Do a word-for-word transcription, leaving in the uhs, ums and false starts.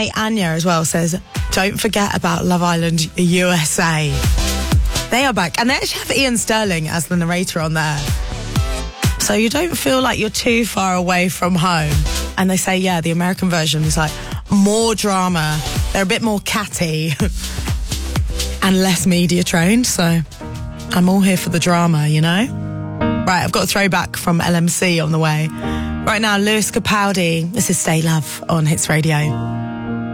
mate Anya as well says, don't forget about Love Island U S A. They are back. And they actually have Ian Sterling as the narrator on there. So you don't feel like you're too far away from home. And they say, yeah, the American version is like more drama. They're a bit more catty and less media trained. So I'm all here for the drama, you know? Right, I've got a throwback from L M C on the way. Right now, Lewis Capaldi. This is Stay Love on Hits Radio.